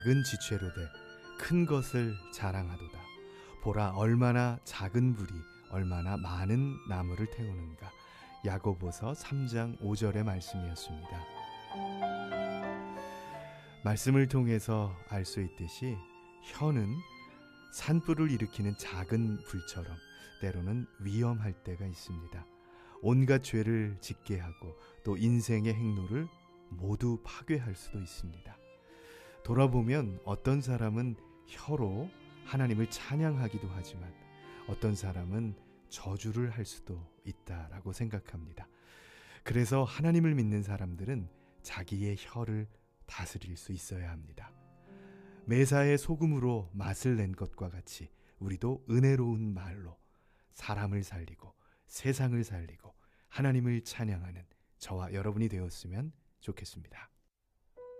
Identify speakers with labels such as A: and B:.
A: 작은 지체로 돼 큰 것을 자랑하도다. 보라, 얼마나 작은 불이 얼마나 많은 나무를 태우는가. 야고보서 3장 5절의 말씀이었습니다. 말씀을 통해서 알 수 있듯이 혀는 산불을 일으키는 작은 불처럼 때로는 위험할 때가 있습니다. 온갖 죄를 짓게 하고 또 인생의 행로를 모두 파괴할 수도 있습니다. 돌아보면 어떤 사람은 혀로 하나님을 찬양하기도 하지만 어떤 사람은 저주를 할 수도 있다라고 생각합니다. 그래서 하나님을 믿는 사람들은 자기의 혀를 다스릴 수 있어야 합니다. 매사에 소금으로 맛을 낸 것과 같이 우리도 은혜로운 말로 사람을 살리고 세상을 살리고 하나님을 찬양하는 저와 여러분이 되었으면 좋겠습니다.